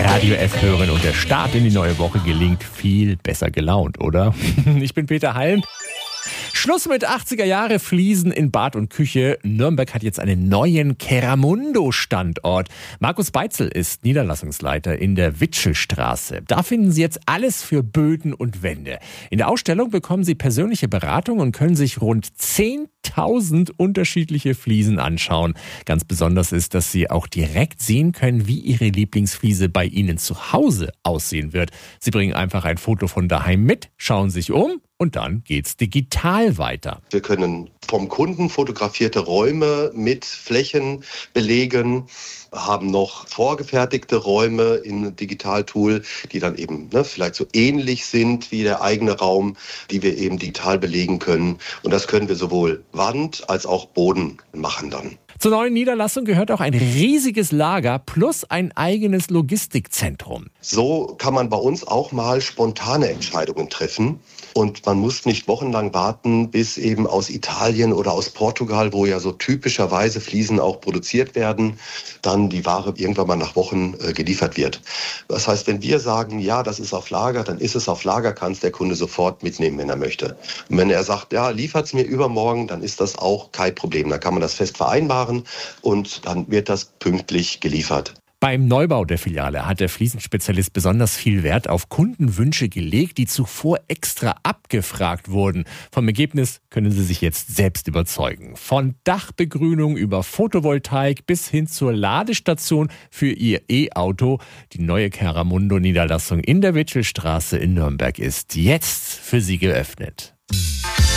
Radio F hören und der Start in die neue Woche gelingt viel besser gelaunt, oder? Ich bin Peter Halm. Schluss mit 80er-Jahre-Fliesen in Bad und Küche. Nürnberg hat jetzt einen neuen Keramundo-Standort. Markus Beitzel ist Niederlassungsleiter in der Witschelstraße. Da finden Sie jetzt alles für Böden und Wände. In der Ausstellung bekommen Sie persönliche Beratung und können sich rund 10.000 unterschiedliche Fliesen anschauen. Ganz besonders ist, dass Sie auch direkt sehen können, wie Ihre Lieblingsfliese bei Ihnen zu Hause aussehen wird. Sie bringen einfach ein Foto von daheim mit, schauen sich um und dann geht's digital weiter. Wir können vom Kunden fotografierte Räume mit Flächen belegen, haben noch vorgefertigte Räume im Digitaltool, die dann eben vielleicht so ähnlich sind wie der eigene Raum, die wir eben digital belegen können. Und das können wir sowohl Wand als auch Boden machen dann. Zur neuen Niederlassung gehört auch ein riesiges Lager plus ein eigenes Logistikzentrum. So kann man bei uns auch mal spontane Entscheidungen treffen. Und man muss nicht wochenlang warten, bis eben aus Italien oder aus Portugal, wo ja so typischerweise Fliesen auch produziert werden, dann die Ware irgendwann mal nach Wochen geliefert wird. Das heißt, wenn wir sagen, ja, das ist auf Lager, dann ist es auf Lager, kann es der Kunde sofort mitnehmen, wenn er möchte. Und wenn er sagt, ja, liefert es mir übermorgen, dann ist das auch kein Problem. Dann kann man das fest vereinbaren und dann wird das pünktlich geliefert. Beim Neubau der Filiale hat der Fliesenspezialist besonders viel Wert auf Kundenwünsche gelegt, die zuvor extra abgefragt wurden. Vom Ergebnis können Sie sich jetzt selbst überzeugen. Von Dachbegrünung über Photovoltaik bis hin zur Ladestation für Ihr E-Auto. Die neue Keramundo-Niederlassung in der Witschelstraße in Nürnberg ist jetzt für Sie geöffnet.